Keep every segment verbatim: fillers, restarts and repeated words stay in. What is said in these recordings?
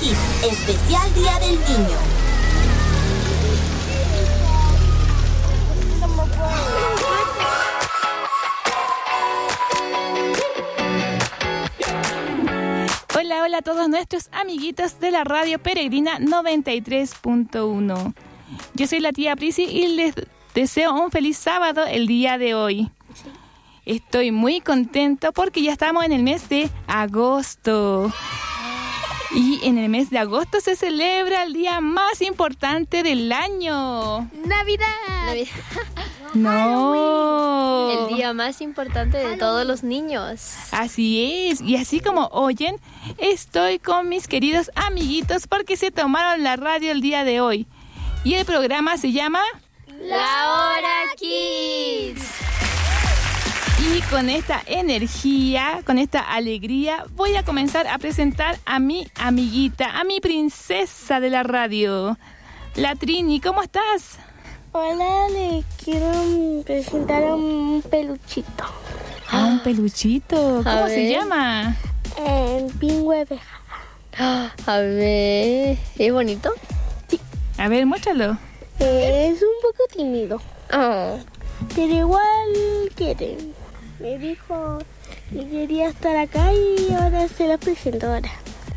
Kids, especial Día del Niño. Hola, hola a todos nuestros amiguitos de la radio Peregrina noventa y tres punto uno. Yo soy la tía Prisi y les deseo un feliz sábado el día de hoy. Estoy muy contento porque ya estamos en el mes de agosto. Y en el mes de agosto se celebra el día más importante del año. ¡Navidad! Navidad. No. El día más importante de todos los niños. Así es. Y así como oyen, estoy con mis queridos amiguitos porque se tomaron la radio el día de hoy. Y el programa se llama... La Hora Kids. Y con esta energía, con esta alegría, voy a comenzar a presentar a mi amiguita, a mi princesa de la radio, la Trini. ¿Cómo estás? Hola, le quiero presentar a un peluchito. ¿A un peluchito? ¿Cómo A se ver. llama? Eh, pingüe abeja. A ver, ¿es bonito? A ver, muéstralo. Eh, es un poco tímido, Oh. pero igual quiere. Me dijo que quería estar acá y ahora se lo presento ahora.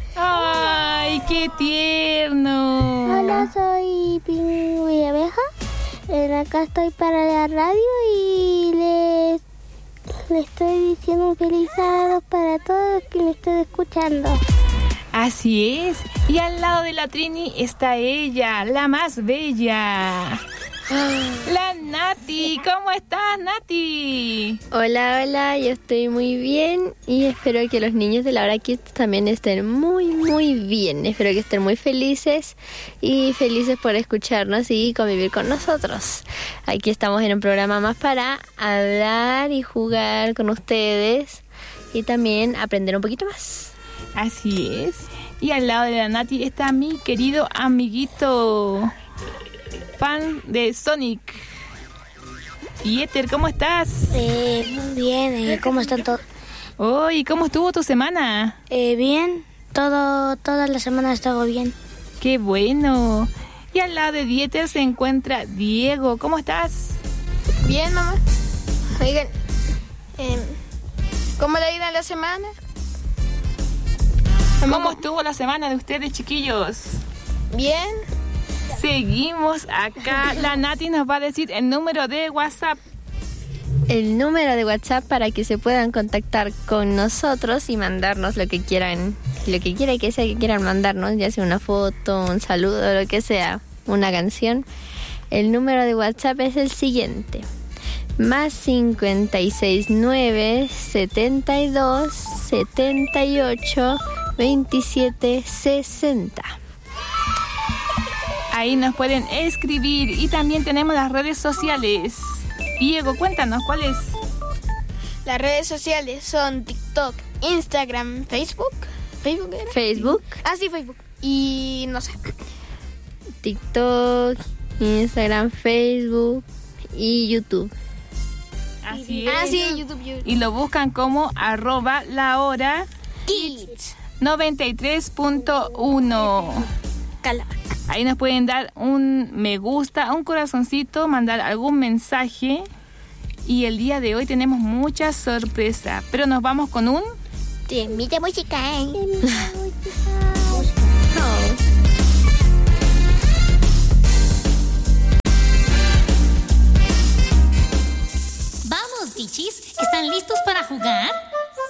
¡Ay, qué tierno! Hola, soy Pingüe Abeja. Eh, acá estoy para la radio y les, les estoy diciendo un feliz sábado para todos los que me estén escuchando. Así es. Y al lado de la Trini está ella, la más bella. La Nati. ¿Cómo estás, Nati? Hola, hola, yo estoy muy bien y espero que los niños de la Hora Kids también estén muy, muy bien. Espero que estén muy felices y felices por escucharnos y convivir con nosotros. Aquí estamos en un programa más para hablar y jugar con ustedes y también aprender un poquito más. Así es. Y al lado de la Nati está mi querido amiguito, fan de Sonic. Y Éter, ¿cómo estás? Eh, muy bien, eh, ¿cómo están todos? Oh, ¿y cómo estuvo tu semana? Eh, bien, todo, toda la semana he estado bien. ¡Qué bueno! Y al lado de Dieter se encuentra Diego. ¿Cómo estás? Bien, mamá. Oigan, eh, ¿cómo le ha ido en la semana? ¿Cómo estuvo la semana de ustedes, chiquillos? Bien. Seguimos acá. La Nati nos va a decir el número de WhatsApp. El número de WhatsApp para que se puedan contactar con nosotros y mandarnos lo que quieran, lo que quiera que sea que quieran mandarnos, ya sea una foto, un saludo, lo que sea, una canción. El número de WhatsApp es el siguiente: más cincuenta y seis nueve setenta y dos setenta y ocho veintisiete sesenta. Ahí nos pueden escribir y también tenemos las redes sociales. Diego, cuéntanos, ¿cuáles? Las redes sociales son TikTok, Instagram, Facebook. ¿Facebook era? Facebook, Ah, sí, Facebook. Y no sé. TikTok, Instagram, Facebook y YouTube. Así es. Ah, sí, YouTube. YouTube. Y lo buscan como arroba la hora Kids. noventa y tres punto uno. Cala. Ahí nos pueden dar un me gusta, un corazoncito, mandar algún mensaje. Y el día de hoy tenemos muchas sorpresas. Pero nos vamos con un... Temita musical. Vamos, bichis, ¿están listos para jugar?